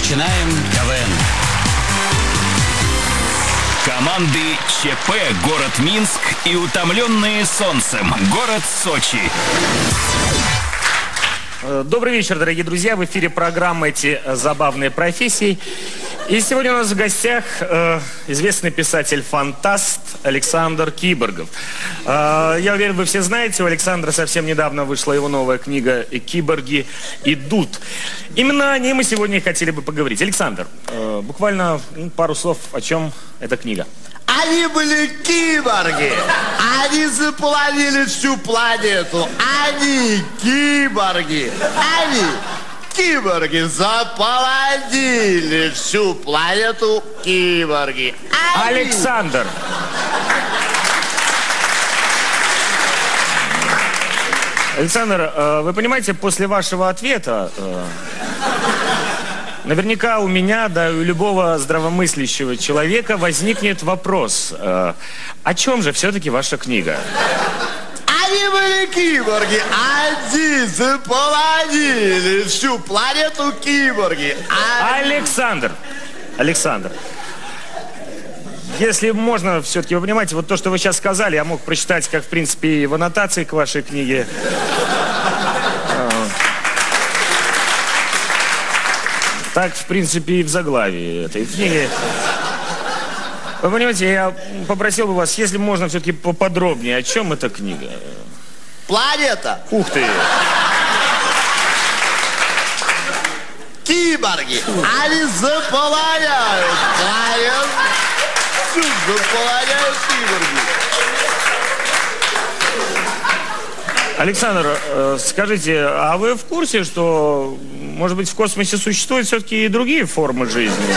Начинаем КВН. Команды ЧП город Минск и утомленные солнцем город Сочи. Добрый вечер, дорогие друзья. В эфире программа «Эти забавные профессии». И сегодня у нас в гостях известный писатель-фантаст Александр Киборгов. Я уверен, вы все знаете, у Александра совсем недавно вышла его новая книга «Киборги идут». Именно о ней мы сегодня и хотели бы поговорить. Александр, буквально пару слов, о чем эта книга. Они были киборги. Они заполонили всю планету. Они киборги. Они киборги заполонили всю планету. Киборги. Александр! Александр, вы понимаете, после вашего ответа наверняка у меня, да и у любого здравомыслящего человека возникнет вопрос, о чем же все-таки ваша книга? Они были киборги. Они заполонили всю планету. Киборги. Александр, если можно, все-таки, вы понимаете, вот то, что вы сейчас сказали, я мог прочитать, как, в принципе, и в аннотации к вашей книге. Так, в принципе, и в заглавии этой книги. Вы понимаете, я попросил бы вас, если можно, все-таки поподробнее, о чем эта книга? Планета. Ух ты! Киборги. Они заполоняют планету. Всю заполоняют киборги. Александр, скажите, а вы в курсе, что, может быть, в космосе существуют все-таки и другие формы жизни?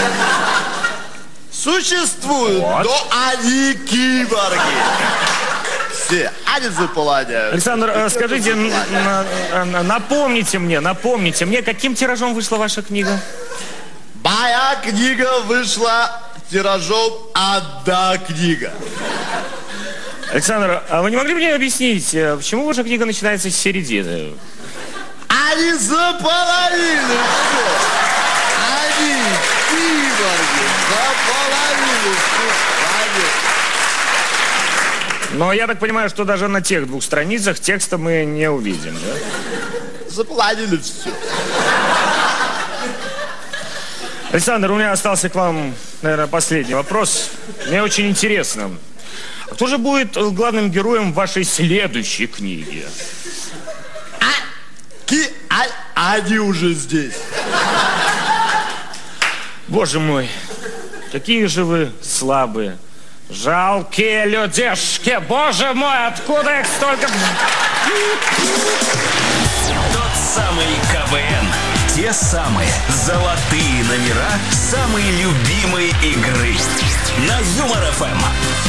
Существуют, вот. Но они киборги. Все, они заполоняют. Александр, скажите, напомните мне, каким тиражом вышла ваша книга? Моя книга вышла тиражом «Одна книга». Александр, а вы не могли бы мне объяснить, почему ваша книга начинается с середины? Они заполонили все. Они киборги заполонили всю планету. Но я так понимаю, что даже на тех 2 страницах текста мы не увидим, да? Заполонили все. Александр, у меня остался к вам, наверное, последний вопрос. Мне очень интересно. Кто же будет главным героем вашей следующей книги? Они уже здесь. Боже мой, какие же вы слабые, жалкие людишки. Боже мой, откуда их столько? Тот самый КВН. Те самые золотые номера самой любимой игры. На Юмор ФМ.